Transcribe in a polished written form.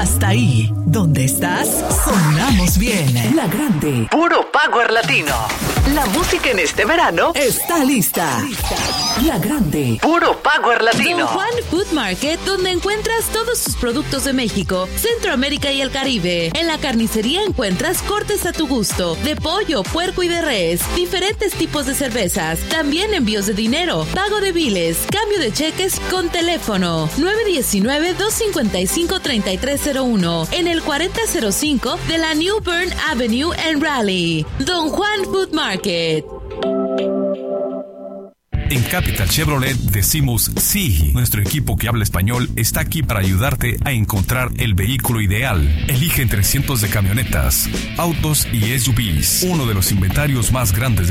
Hasta ahí, donde estás, sonamos bien. La Grande, puro Power Latino. La música en este verano está lista. La Grande, puro Power Latino. Don Juan Food Market, donde encuentras todos sus productos de México, Centroamérica y el Caribe. En la carnicería encuentras cortes a tu gusto, de pollo, puerco y de res, diferentes tipos de cervezas, también envíos de dinero, pago de biles, cambio de cheques con teléfono. 919-255-3301 en el 4005 de la New Bern Avenue en Raleigh. Don Juan Food Market. En Capital Chevrolet decimos sí. Nuestro equipo que habla español está aquí para ayudarte a encontrar el vehículo ideal. Elige entre cientos de camionetas, autos y SUVs. Uno de los inventarios más grandes